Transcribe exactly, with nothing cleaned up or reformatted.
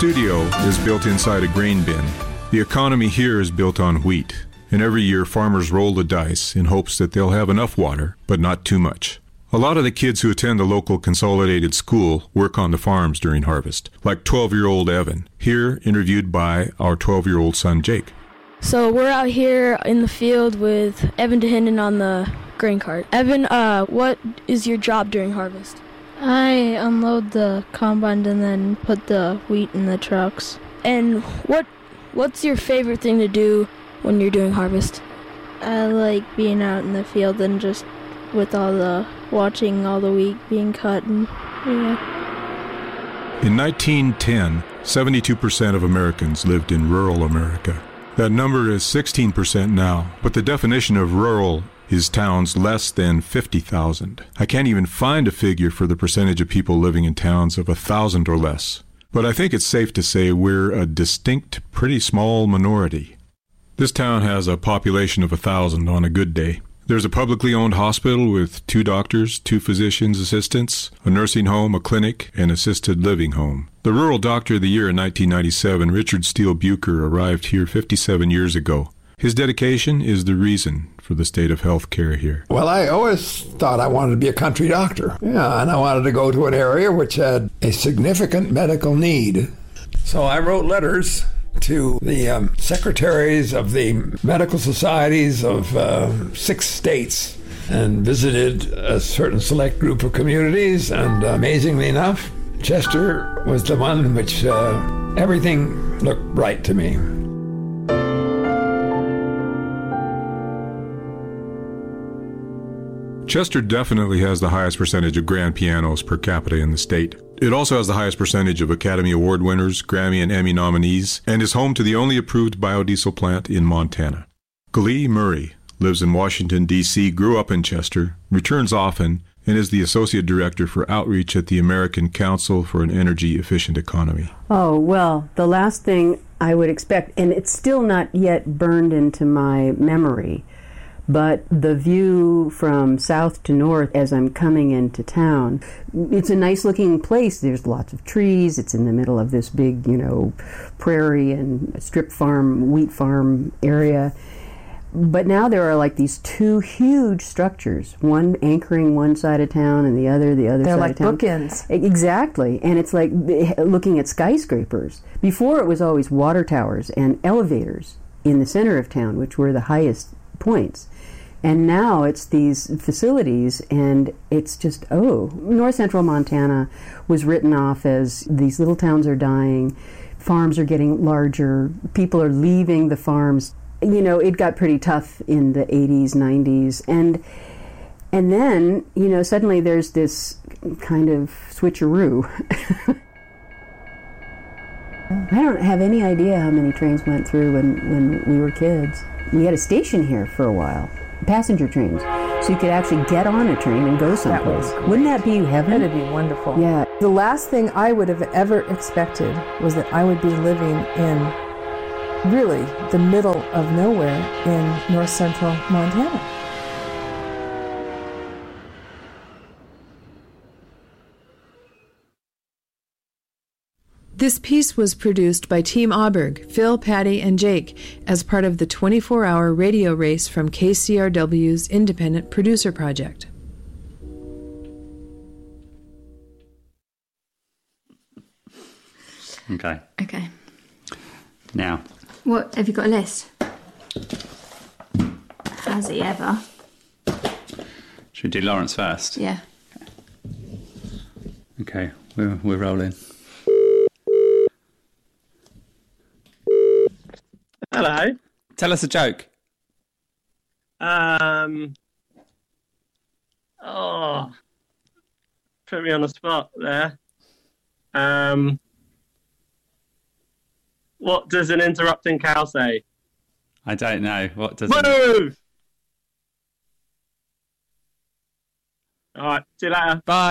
studio is built inside a grain bin. The economy here is built on wheat, and every year farmers roll the dice in hopes that they'll have enough water, but not too much. A lot of the kids who attend the local consolidated school work on the farms during harvest, like twelve-year-old Evan, here interviewed by our twelve-year-old son Jake. So we're out here in the field with Evan DeHinden on the grain cart. Evan, uh, what is your job during harvest? I unload the combine and then put the wheat in the trucks. And what what's your favorite thing to do when you're doing harvest? I like being out in the field and just with all the watching all the wheat being cut and yeah. In nineteen ten, seventy-two percent of Americans lived in rural America. That number is sixteen percent now, but the definition of rural is towns less than fifty thousand. I can't even find a figure for the percentage of people living in towns of one thousand or less. But I think it's safe to say we're a distinct, pretty small minority. This town has a population of one thousand on a good day. There's a publicly owned hospital with two doctors, two physician's assistants, a nursing home, a clinic, and assisted living home. The Rural Doctor of the Year in nineteen ninety-seven, Richard Steele Bucher, arrived here fifty-seven years ago. His dedication is the reason for the state of health care here. Well, I always thought I wanted to be a country doctor. Yeah, and I wanted to go to an area which had a significant medical need. So I wrote letters to the um, secretaries of the medical societies of uh, six states and visited a certain select group of communities, and uh, amazingly enough, Chester was the one in which uh, everything looked right to me. Chester definitely has the highest percentage of grand pianos per capita in the state. It also has the highest percentage of Academy Award winners, Grammy and Emmy nominees, and is home to the only approved biodiesel plant in Montana. Glee Murray lives in Washington, D C, grew up in Chester, returns often, and is the Associate Director for Outreach at the American Council for an Energy Efficient Economy. Oh, well, the last thing I would expect, and it's still not yet burned into my memory, but the view from south to north as I'm coming into town, it's a nice looking place. There's lots of trees. It's in the middle of this big, you know, prairie and strip farm, wheat farm area. But now there are like these two huge structures, one anchoring one side of town and the other the other They're side like of town. They're like bookends. Exactly. And it's like looking at skyscrapers. Before it was always water towers and elevators in the center of town, which were the highest points. And now it's these facilities, and it's just, oh, North Central Montana was written off as these little towns are dying, farms are getting larger, people are leaving the farms. You know, it got pretty tough in the eighties, nineties, and and then, you know, suddenly there's this kind of switcheroo. I don't have any idea how many trains went through when, when we were kids. We had a station here for a while. Passenger trains, so you could actually get on a train and go someplace. That Wouldn't that be heaven? That'd be wonderful. Yeah. The last thing I would have ever expected was that I would be living in really the middle of nowhere in north central Montana. This piece was produced by Team Auberg, Phil, Patty, and Jake as part of the twenty-four hour radio race from K C R W's Independent Producer Project. Okay. Okay. Now. What, have you got a list? Has he ever? Should we do Lawrence first? Yeah. Okay, we're, we're rolling. Hello. Tell us a joke. Um. Oh. Put me on the spot there. Um. What does an interrupting cow say? I don't know. What does Move! It... All right. See you later. Bye.